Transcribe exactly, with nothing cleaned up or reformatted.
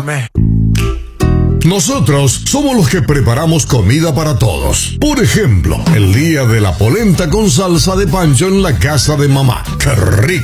Enorme. Nosotros somos los que preparamos comida para todos. Por ejemplo, el día de la polenta con salsa de pancho en la casa de mamá. ¡Qué rico!